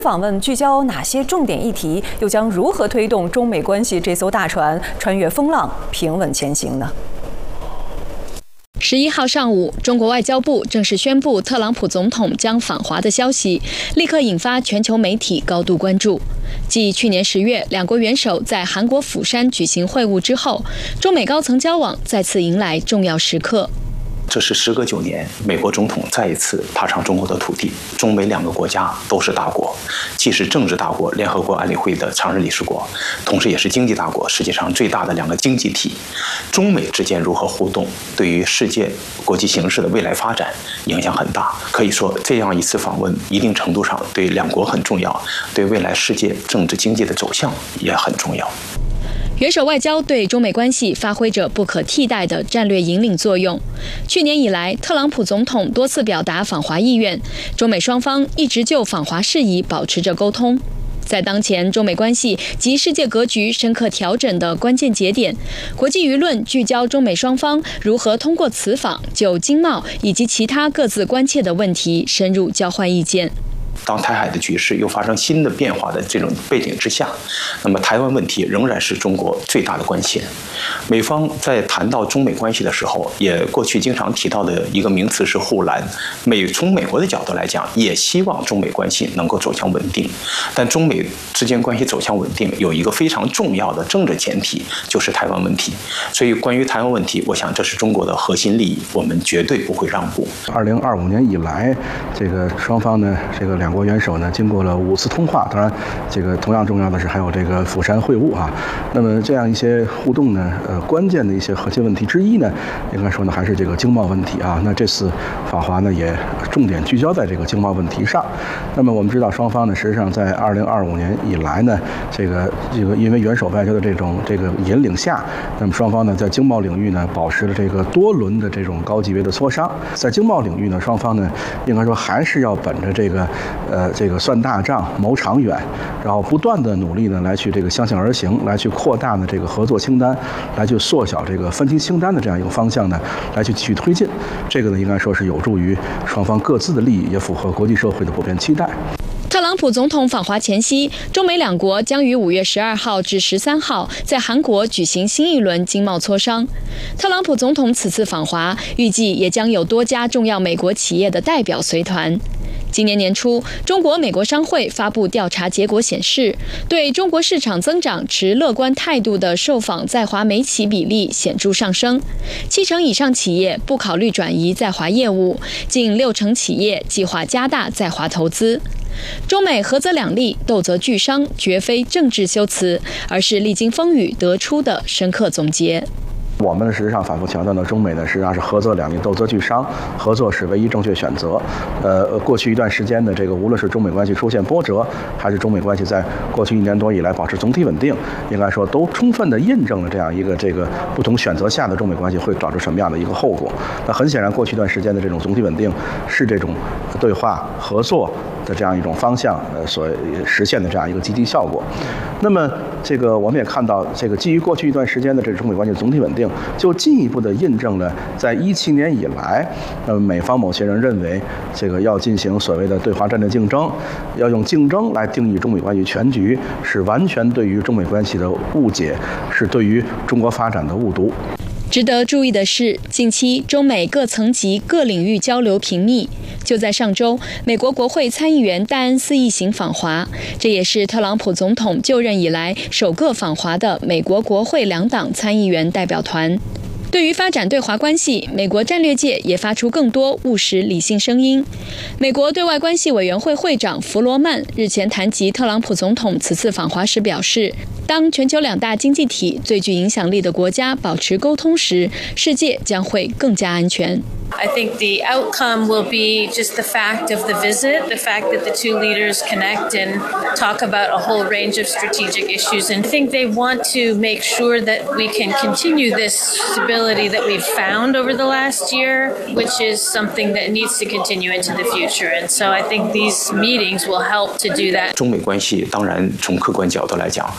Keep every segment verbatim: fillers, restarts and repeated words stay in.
访问聚焦哪些重点议题，又将如何推动中美关系这艘大船穿越风浪，平稳前行呢？ 十一号上午，中国外交部正式宣布特朗普总统将访华的消息，立刻引发全球媒体高度关注。继去年十月两国元首在韩国釜山举行会晤之后，中美高层交往再次迎来重要时刻。 这是时隔九年，美国总统再一次踏上中国的土地。中美两个国家都是大国，既是政治大国、联合国安理会的常任理事国，同时也是经济大国，世界上最大的两个经济体。中美之间如何互动，对于世界国际形势的未来发展影响很大。可以说，这样一次访问，一定程度上对两国很重要，对未来世界政治经济的走向也很重要。 元首外交对中美关系发挥着不可替代的战略引领作用。去年以来，特朗普总统多次表达访华意愿，中美双方一直就访华事宜保持着沟通。在当前中美关系及世界格局深刻调整的关键节点，国际舆论聚焦中美双方如何通过此访就经贸以及其他各自关切的问题深入交换意见。 当台海的局势又发生新的变化的这种背景之下，那么台湾问题仍然是中国最大的关切。美方在谈到中美关系的时候，也过去经常提到的一个名词是护栏。美从美国的角度来讲，也希望中美关系能够走向稳定。但中美之间关系走向稳定，有一个非常重要的政治前提，就是台湾问题。所以关于台湾问题，我想这是中国的核心利益，我们绝对不会让步。 二零二五年以来，这个双方呢，这个两国元首呢，经过了五次通话，当然，这个同样重要的是还有这个釜山会晤啊。那么这样一些互动呢，呃，关键的一些核心问题之一呢，应该说呢还是这个经贸问题啊。那这次访华呢，也重点聚焦在这个经贸问题上。那么我们知道，双方呢，实际上在二零二五年以来呢，这个这个因为元首外交的这种这个引领下，那么双方呢在经贸领域呢保持了这个多轮的这种高级别的磋商。在经贸领域呢，双方呢应该说还是要本着这个呃。这个算大账、谋长远，然后不断的努力呢，来去这个相向而行，来去扩大呢这个合作清单，来去缩小这个分歧清单的这样一个方向呢，来去继续推进。这个呢，应该说是有助于双方各自的利益，也符合国际社会的普遍期待。 特朗普总统访华前夕，中美两国将于五月十二号至十三号在韩国举行新一轮经贸磋商。特朗普总统此次访华，预计也将有多家重要美国企业的代表随团。今年年初，中国美国商会发布调查结果显示，对中国市场增长持乐观态度的受访在华美企比例显著上升，七成以上企业不考虑转移在华业务，近六成企业计划加大在华投资。中美合则两利，斗则俱伤，绝非政治修辞，而是历经风雨得出的深刻总结。 我们实际上反复强调呢，中美呢实际上是合则两利，斗则俱伤，合作是唯一正确选择。呃，过去一段时间的这个，无论是中美关系出现波折，还是中美关系在过去一年多以来保持总体稳定，应该说都充分的印证了这样一个这个不同选择下的中美关系会导致什么样的一个后果。那很显然，过去一段时间的这种总体稳定是这种对话合作的这样一种方向呃所实现的这样一个积极效果。那么这个我们也看到，这个基于过去一段时间的这个中美关系总体稳定，就进一步的印证了，在一七年以来，呃，美方某些人认为这个要进行所谓的对华战略竞争，要用竞争来定义中美关系全局，是完全对于中美关系的误解，是对于中国发展的误读。 值得注意的是，近期中美各层级各领域交流频密。就在上周，美国国会参议员戴恩斯一行访华，这也是特朗普总统就任以来首个访华的美国国会两党参议员代表团。对于发展对华关系，美国战略界也发出更多务实理性声音。美国对外关系委员会会长弗罗曼日前谈及特朗普总统此次访华时表示，当全球两大经济体最具影响力的国家保持沟通时，世界将会更加安全。 I think the outcome will be just the fact of the visit, the fact that the two leaders connect and talk about a whole range of strategic issues. And I think they want to make sure that we can continue this stability that we've found over the last year, which is something that needs to continue into the future. And so I think these meetings will help to do that. 中美关系当然从客观角度来讲，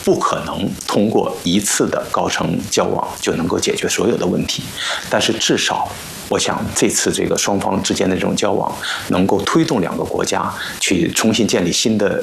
不可能通过一次的高层交往就能够解决所有的问题，但是至少我想这次这个双方之间的这种交往能够推动两个国家去重新建立新的